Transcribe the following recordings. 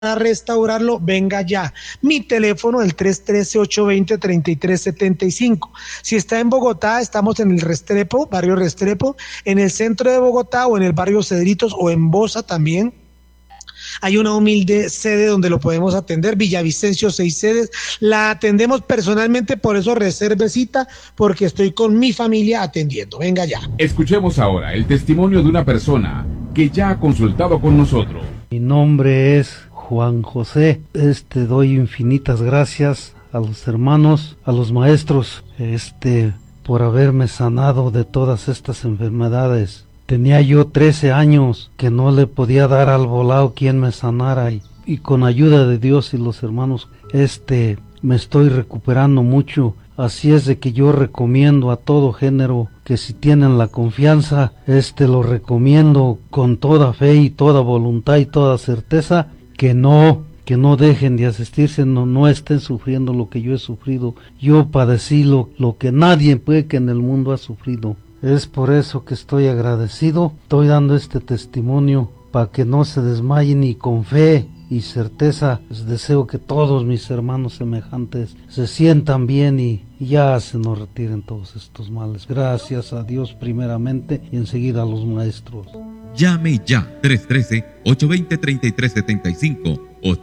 a restaurarlo, venga ya. Mi teléfono, el 313-820-3375. Si está en Bogotá, estamos en el Restrepo, barrio Restrepo, en el centro de Bogotá o en el barrio Cedritos o en Bosa también. Hay una humilde sede donde lo podemos atender, Villavicencio, 6 sedes. La atendemos personalmente, por eso reserve cita, porque estoy con mi familia atendiendo. Venga ya. Escuchemos ahora el testimonio de una persona que ya ha consultado con nosotros. Mi nombre es Juan José. Doy infinitas gracias a los hermanos, a los maestros, por haberme sanado de todas estas enfermedades. Tenía yo 13 años que no le podía dar al volado quien me sanara y con ayuda de Dios y los hermanos, me estoy recuperando mucho. Así es de que yo recomiendo a todo género que si tienen la confianza, lo recomiendo con toda fe y toda voluntad y toda certeza, que no dejen de asistirse, no estén sufriendo lo que yo he sufrido. Yo padecí lo que nadie puede que en el mundo ha sufrido. Es por eso que estoy agradecido, estoy dando este testimonio para que no se desmayen, y con fe y certeza deseo que todos mis hermanos semejantes se sientan bien y ya se nos retiren todos estos males. Gracias a Dios primeramente y enseguida a los maestros. Llame ya 313-820-3375 o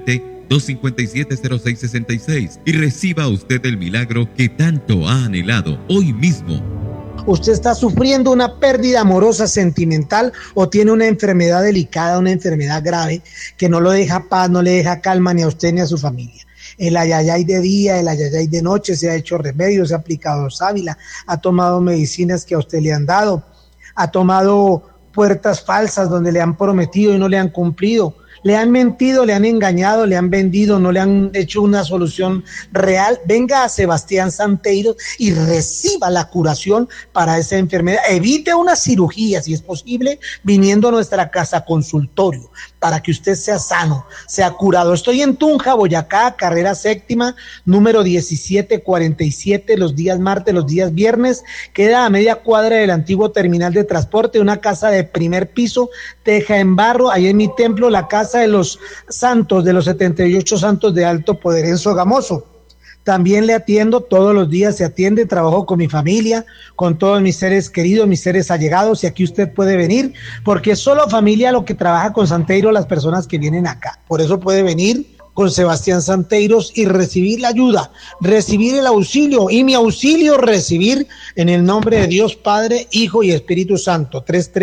320-257-0666 y reciba usted el milagro que tanto ha anhelado hoy mismo. Usted está sufriendo una pérdida amorosa, sentimental, o tiene una enfermedad delicada, una enfermedad grave que no lo deja paz, no le deja calma ni a usted ni a su familia. El ayayay de día, el ayayay de noche, se ha hecho remedios, se ha aplicado sábila, ha tomado medicinas que a usted le han dado, ha tomado puertas falsas donde le han prometido y no le han cumplido. Le han mentido, le han engañado, le han vendido, no le han hecho una solución real. Venga a Sebastián Santeiros y reciba la curación para esa enfermedad. Evite una cirugía, si es posible, viniendo a nuestra casa consultorio, para que usted sea sano, sea curado. Estoy en Tunja, Boyacá, carrera séptima, número 1747, los días martes, los días viernes. Queda a media cuadra del antiguo terminal de transporte, una casa de primer piso, teja en barro. Ahí en mi templo, la casa de los santos, de los 78 santos de alto poder en Sogamoso. También le atiendo todos los días, se atiende, trabajo con mi familia, con todos mis seres queridos, mis seres allegados, y aquí usted puede venir, porque es solo familia lo que trabaja con Santeiros, las personas que vienen acá. Por eso puede venir con Sebastián Santeiros y recibir la ayuda, recibir el auxilio, y mi auxilio recibir en el nombre de Dios Padre, Hijo y Espíritu Santo.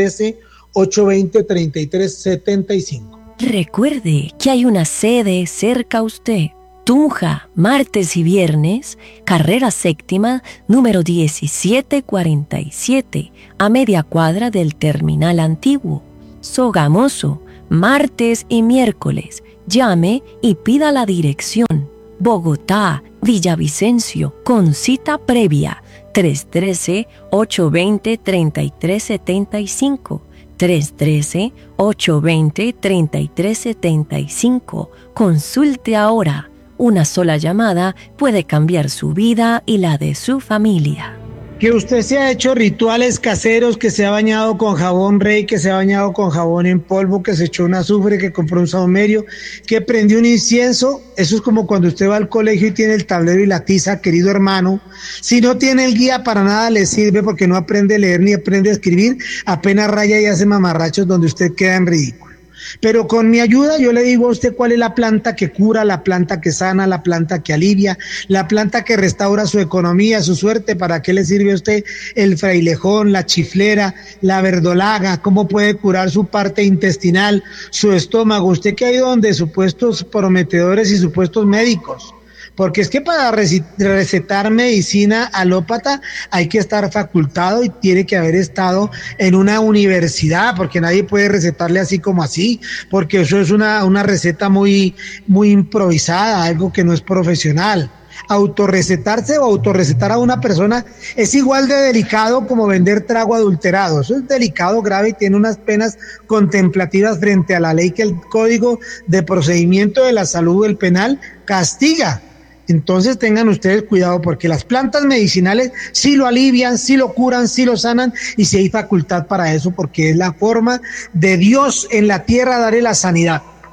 313-820-3375. Recuerde que hay una sede cerca a usted. Tunja, martes y viernes, carrera séptima, número 1747, a media cuadra del terminal antiguo. Sogamoso, martes y miércoles. Llame y pida la dirección. Bogotá, Villavicencio, con cita previa. 313-820-3375. 313-820-3375. Consulte ahora. Una sola llamada puede cambiar su vida y la de su familia. Que usted se ha hecho rituales caseros, que se ha bañado con jabón Rey, que se ha bañado con jabón en polvo, que se echó un azufre, que compró un saumerio, que prendió un incienso. Eso es como cuando usted va al colegio y tiene el tablero y la tiza, querido hermano. Si no tiene el guía, para nada le sirve, porque no aprende a leer ni aprende a escribir, apenas raya y hace mamarrachos donde usted queda en ridículo. Pero con mi ayuda yo le digo a usted cuál es la planta que cura, la planta que sana, la planta que alivia, la planta que restaura su economía, su suerte. ¿Para qué le sirve a usted el frailejón, la chiflera, la verdolaga? ¿Cómo puede curar su parte intestinal, su estómago? Usted que ha ido donde supuestos prometedores y supuestos médicos. Porque es que para recetar medicina alópata hay que estar facultado y tiene que haber estado en una universidad, porque nadie puede recetarle así como así, porque eso es una receta muy improvisada, algo que no es profesional. Autorrecetarse o autorrecetar a una persona es igual de delicado como vender trago adulterado. Eso es delicado, grave y tiene unas penas contemplativas frente a la ley que el Código de Procedimiento de la Salud del Penal castiga. Entonces tengan ustedes cuidado, porque las plantas medicinales sí lo alivian, sí lo curan, sí lo sanan, y sí hay facultad para eso, porque es la forma de Dios en la tierra darle la sanidad.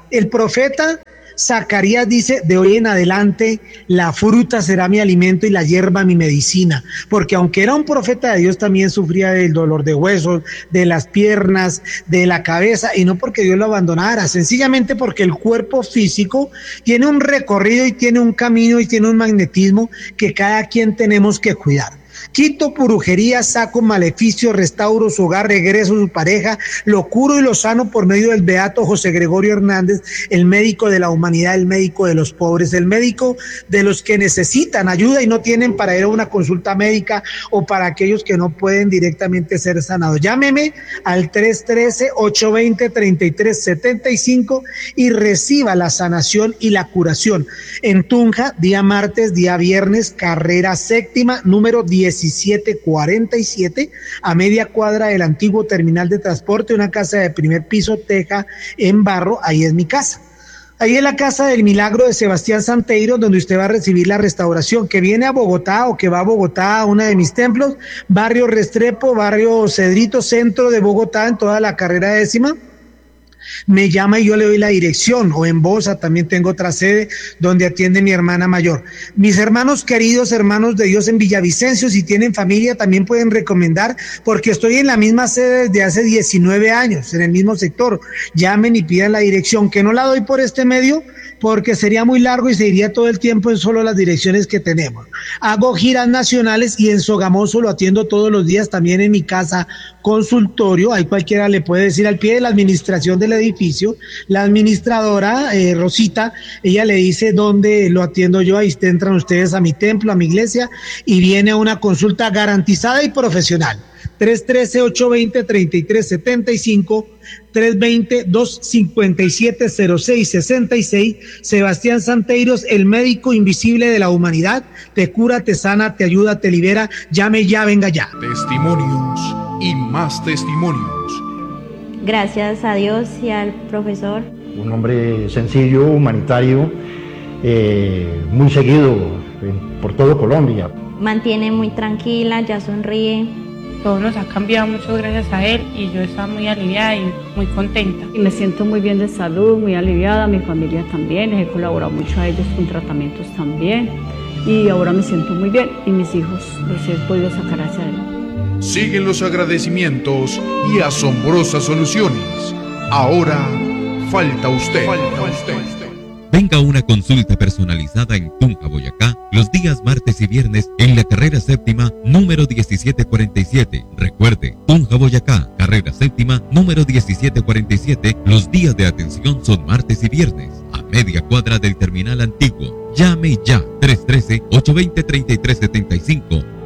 El profeta Zacarías dice, de hoy en adelante la fruta será mi alimento y la hierba mi medicina, porque aunque era un profeta de Dios también sufría del dolor de huesos, de las piernas, de la cabeza, y no porque Dios lo abandonara, sencillamente porque el cuerpo físico tiene un recorrido y tiene un camino y tiene un magnetismo que cada quien tenemos que cuidar. Quito brujería, saco maleficio, restauro su hogar, regreso su pareja, lo curo y lo sano por medio del beato José Gregorio Hernández, el médico de la humanidad, el médico de los pobres, el médico de los que necesitan ayuda y no tienen para ir a una consulta médica, o para aquellos que no pueden directamente ser sanados. Llámeme al 313-820-3375 y reciba la sanación y la curación. En Tunja, día martes, día viernes, carrera séptima, número 1747, a media cuadra del antiguo terminal de transporte, una casa de primer piso, teja en barro. Ahí es mi casa. Ahí es la Casa del Milagro de Sebastián Santeiro, donde usted va a recibir la restauración. Que viene a Bogotá o que va a Bogotá a uno de mis templos, barrio Restrepo, barrio Cedrito, centro de Bogotá, en toda la carrera décima. Me llama y yo le doy la dirección, o en Bosa también tengo otra sede donde atiende mi hermana mayor. Mis hermanos queridos, hermanos de Dios en Villavicencio, si tienen familia también pueden recomendar, porque estoy en la misma sede desde hace 19 años, en el mismo sector. Llamen y pidan la dirección, que no la doy por este medio, porque sería muy largo y se iría todo el tiempo en solo las direcciones que tenemos. Hago giras nacionales y en Sogamoso lo atiendo todos los días, también en mi casa consultorio. Ahí cualquiera le puede decir, al pie de la administración del edificio, la administradora Rosita, ella le dice dónde lo atiendo yo. Ahí entran ustedes a mi templo, a mi iglesia, y viene a una consulta garantizada y profesional. 313-820-3375, 320-257-0666. Sebastián Santeiros, el médico invisible de la humanidad, te cura, te sana, te ayuda, te libera. Llame ya, venga ya. Testimonios y más testimonios. Gracias a Dios y al profesor. Un hombre sencillo, humanitario, muy seguido por todo Colombia. Mantiene muy tranquila, ya sonríe. Todo nos ha cambiado, muchas gracias a él, y yo estaba muy aliviada y muy contenta. Y me siento muy bien de salud, muy aliviada, mi familia también, les he colaborado mucho a ellos con tratamientos también, y ahora me siento muy bien, y mis hijos los he podido sacar hacia él. Siguen los agradecimientos y asombrosas soluciones. Ahora falta usted. Venga a una consulta personalizada en Tunja, Boyacá, los días martes y viernes en la carrera séptima, número 1747. Recuerde, Tunja, Boyacá, carrera séptima, número 1747. Los días de atención son martes y viernes, a media cuadra del terminal antiguo. Llame ya, 313-820-3375